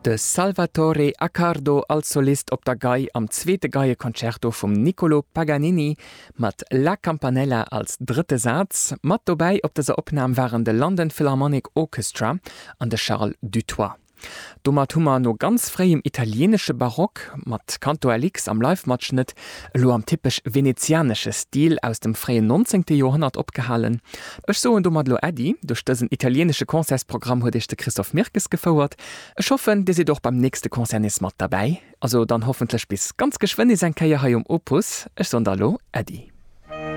De Salvatore Accardo als Solist op der Gei am zweete Geie-Konzerto vum Niccolo Paganini mat La Campanella als dritte Satz, mat dobei op dese Opname waren de London Philharmonic Orchestra an de Charles Dutoit. Domat hummer no ganz fréiem italiensche Barock, mat Canto Alix am Live-Matschnitt, lo am typisch venezianesche Stil aus dem freien 19. Jahrhundert opgehalen. Ech so domat lo Eddie, durch dëssen italiensche Konzersprogramm huet ich de Christoph Mirkes gefauert. Ech hoffen, dass ihr doch beim nächste Konzernis mat dabei. Also dann hoffentlich bis ganz geschwind is ein Keier hai Opus. Ech sondalo Eddie.